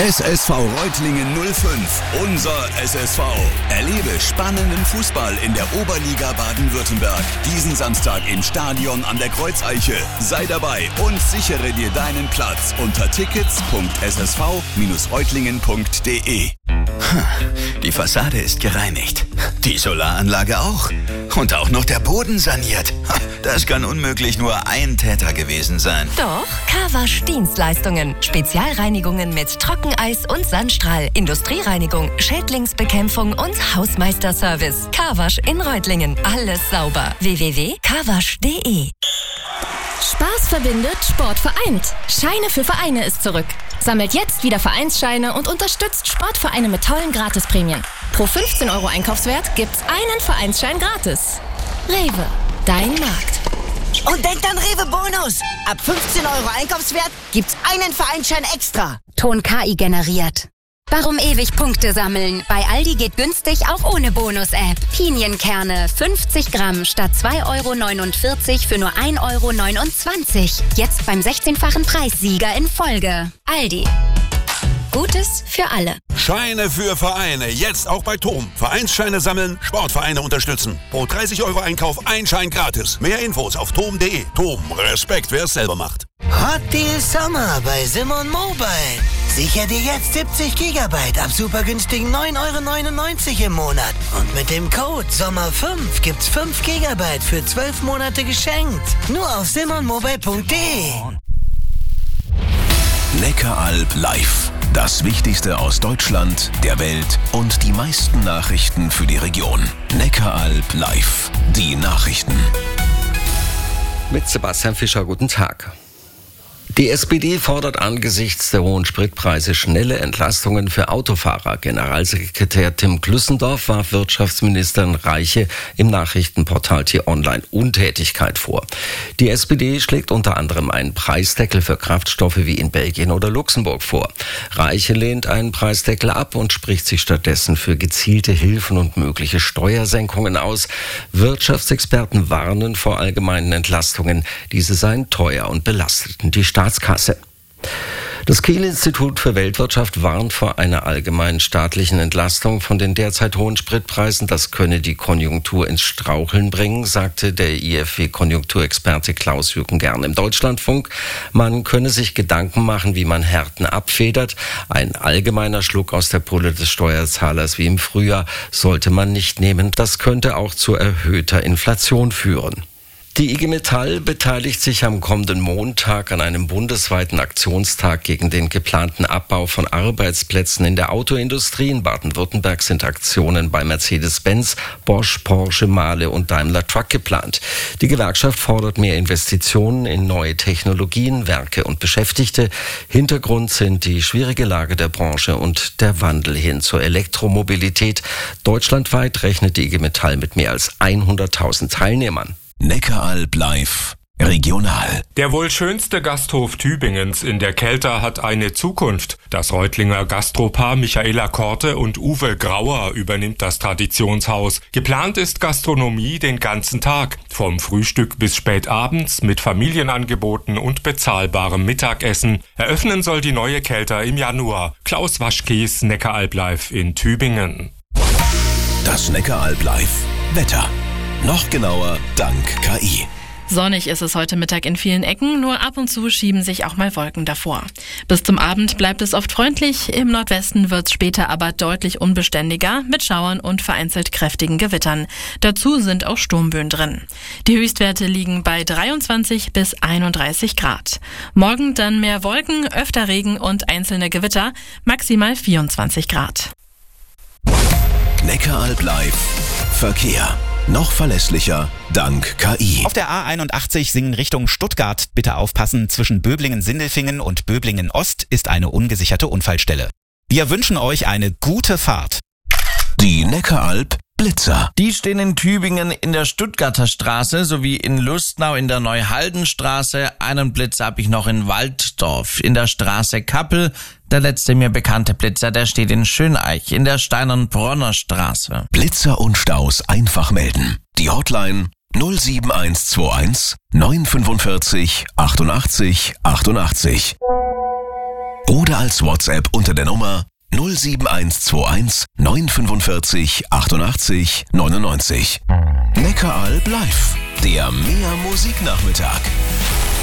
SSV Reutlingen 05, unser SSV. Erlebe spannenden Fußball in der Oberliga Baden-Württemberg. Diesen Samstag im Stadion an der Kreuzeiche. Sei dabei und sichere dir deinen Platz unter tickets.ssv-reutlingen.de. Die Fassade ist gereinigt. Die Solaranlage auch. Und auch noch der Boden saniert. Das kann unmöglich nur ein Täter gewesen sein. Doch, Carwasch Dienstleistungen. Spezialreinigungen mit Trockeneis und Sandstrahl, Industriereinigung, Schädlingsbekämpfung und Hausmeisterservice. Carwasch in Reutlingen. Alles sauber. www.carwasch.de. Spaß verbindet, Sport vereint. Scheine für Vereine ist zurück. Sammelt jetzt wieder Vereinsscheine und unterstützt Sportvereine mit tollen Gratisprämien. Pro 15 € Einkaufswert gibt's einen Vereinsschein gratis. Rewe, dein Markt. Und denkt an Rewe Bonus. Ab 15 € Einkaufswert gibt's einen Vereinsschein extra. Ton KI generiert. Warum ewig Punkte sammeln? Bei Aldi geht günstig auch ohne Bonus-App. Pinienkerne 50 Gramm statt 2,49 € für nur 1,29 €. Jetzt beim 16-fachen Preissieger in Folge. Aldi. Gutes für alle. Scheine für Vereine. Jetzt auch bei TOM. Vereinsscheine sammeln, Sportvereine unterstützen. Pro 30 € Einkauf ein Schein gratis. Mehr Infos auf tom.de. TOM. Respekt, wer es selber macht. Hot Deal Sommer bei Simon Mobile. Sicher dir jetzt 70 GB ab super günstigen 9,99 € im Monat. Und mit dem Code SOMMER5 gibt's 5 GB für 12 Monate geschenkt. Nur auf simonmobile.de. Neckaralb live. Das Wichtigste aus Deutschland, der Welt und die meisten Nachrichten für die Region. Neckaralb live. Die Nachrichten. Mit Sebastian Fischer, guten Tag. Die SPD fordert angesichts der hohen Spritpreise schnelle Entlastungen für Autofahrer. Generalsekretär Tim Klüssendorf warf Wirtschaftsministerin Reiche im Nachrichtenportal T-Online Untätigkeit vor. Die SPD schlägt unter anderem einen Preisdeckel für Kraftstoffe wie in Belgien oder Luxemburg vor. Reiche lehnt einen Preisdeckel ab und spricht sich stattdessen für gezielte Hilfen und mögliche Steuersenkungen aus. Wirtschaftsexperten warnen vor allgemeinen Entlastungen. Diese seien teuer und belasteten die Staatskasse. Das Kiel-Institut für Weltwirtschaft warnt vor einer allgemeinen staatlichen Entlastung von den derzeit hohen Spritpreisen. Das könne die Konjunktur ins Straucheln bringen, sagte der IFW-Konjunkturexperte Klaus-Jürgen Gern im Deutschlandfunk. Man könne sich Gedanken machen, wie man Härten abfedert. Ein allgemeiner Schluck aus der Pulle des Steuerzahlers wie im Frühjahr sollte man nicht nehmen. Das könnte auch zu erhöhter Inflation führen. Die IG Metall beteiligt sich am kommenden Montag an einem bundesweiten Aktionstag gegen den geplanten Abbau von Arbeitsplätzen in der Autoindustrie. In Baden-Württemberg sind Aktionen bei Mercedes-Benz, Bosch, Porsche, Mahle und Daimler Truck geplant. Die Gewerkschaft fordert mehr Investitionen in neue Technologien, Werke und Beschäftigte. Hintergrund sind die schwierige Lage der Branche und der Wandel hin zur Elektromobilität. Deutschlandweit rechnet die IG Metall mit mehr als 100.000 Teilnehmern. Neckaralb live. Regional. Der wohl schönste Gasthof Tübingens in der Kelter hat eine Zukunft. Das Reutlinger Gastropaar Michaela Korte und Uwe Grauer übernimmt das Traditionshaus. Geplant ist Gastronomie den ganzen Tag, vom Frühstück bis spät abends mit Familienangeboten und bezahlbarem Mittagessen. Eröffnen soll die neue Kelter im Januar. Klaus Waschkies, Neckaralb live in Tübingen. Das Neckaralb live. Wetter. Noch genauer dank KI. Sonnig ist es heute Mittag in vielen Ecken, nur ab und zu schieben sich auch mal Wolken davor. Bis zum Abend bleibt es oft freundlich, im Nordwesten wird es später aber deutlich unbeständiger mit Schauern und vereinzelt kräftigen Gewittern. Dazu sind auch Sturmböen drin. Die Höchstwerte liegen bei 23 bis 31 Grad. Morgen dann mehr Wolken, öfter Regen und einzelne Gewitter, maximal 24 Grad. Neckaralb live. Verkehr. Noch verlässlicher dank KI. Auf der A81 Singen Richtung Stuttgart. Bitte aufpassen, zwischen Böblingen-Sindelfingen und Böblingen-Ost ist eine ungesicherte Unfallstelle. Wir wünschen euch eine gute Fahrt. Die Neckaralb Blitzer. Die stehen in Tübingen in der Stuttgarter Straße sowie in Lustnau in der Neuhaldenstraße. Einen Blitzer habe ich noch in Walddorf in der Straße Kappel. Der letzte mir bekannte Blitzer, der steht in Schöneich in der Steinernbronner Straße. Blitzer und Staus einfach melden. Die Hotline 07121 945 88 88. oder als WhatsApp unter der Nummer 07121 945 88 99. Neckaralb live, der Mehr Musiknachmittag.